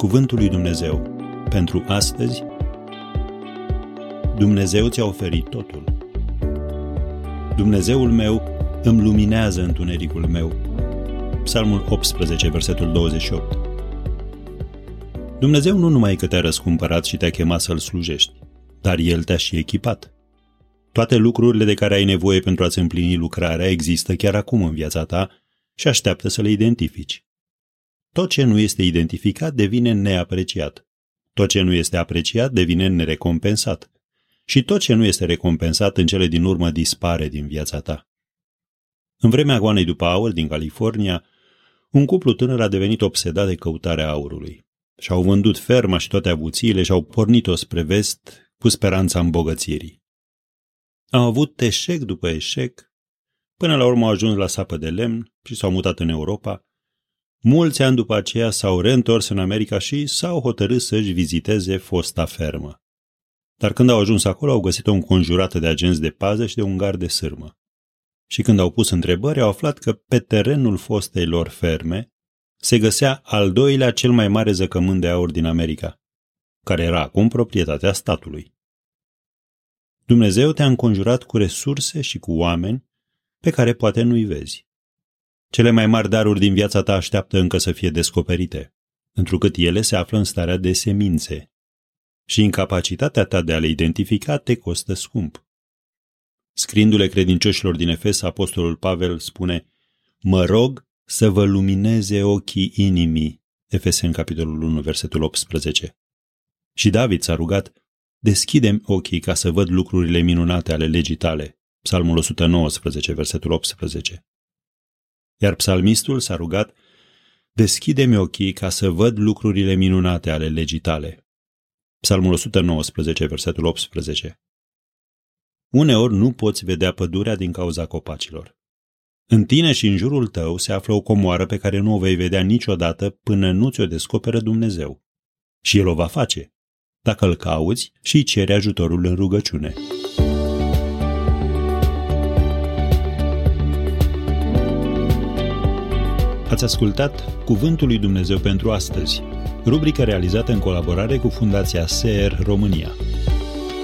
Cuvântul lui Dumnezeu pentru astăzi. Dumnezeu ți-a oferit totul. Dumnezeul meu îmi luminează întunericul meu. Psalmul 18, versetul 28. Dumnezeu nu numai că te-a răscumpărat și te-a chemat să-L slujești, dar El te-a și echipat. Toate lucrurile de care ai nevoie pentru a-ți împlini lucrarea există chiar acum în viața ta și așteaptă să le identifici. Tot ce nu este identificat devine neapreciat. Tot ce nu este apreciat devine nerecompensat. Și tot ce nu este recompensat în cele din urmă dispare din viața ta. În vremea goanei după aur din California, un cuplu tânăr a devenit obsedat de căutarea aurului. Și-au vândut ferma și toate avuțiile și au pornit-o spre vest cu speranța îmbogățirii. Au avut eșec după eșec, până la urmă au ajuns la sapă de lemn și s-au mutat în Europa. Mulți ani după aceea s-au reîntors în America și s-au hotărât să-și viziteze fosta fermă. Dar când au ajuns acolo, au găsit-o înconjurată de agenți de pază și de un gard de sârmă. Și când au pus întrebări, au aflat că pe terenul fostei lor ferme se găsea al doilea cel mai mare zăcământ de aur din America, care era acum proprietatea statului. Dumnezeu te-a înconjurat cu resurse și cu oameni pe care poate nu-i vezi. Cele mai mari daruri din viața ta așteaptă încă să fie descoperite, întrucât ele se află în starea de semințe. Și incapacitatea ta de a le identifica te costă scump. Scriindu-le credincioșilor din Efes, apostolul Pavel spune: mă rog să vă lumineze ochii inimii. Efeseni, capitolul 1, versetul 18. Și David s-a rugat: deschide-mi ochii ca să văd lucrurile minunate ale legii tale. Psalmul 119, versetul 18. Iar psalmistul s-a rugat: deschide-mi ochii ca să văd lucrurile minunate ale legii tale. Psalmul 119, versetul 18. Uneori nu poți vedea pădurea din cauza copacilor. În tine și în jurul tău se află o comoară pe care nu o vei vedea niciodată până nu ți-o descoperă Dumnezeu. Și El o va face, dacă îl cauți și îi ceri ajutorul în rugăciune. Ați ascultat Cuvântul lui Dumnezeu pentru astăzi, rubrică realizată în colaborare cu Fundația SER România.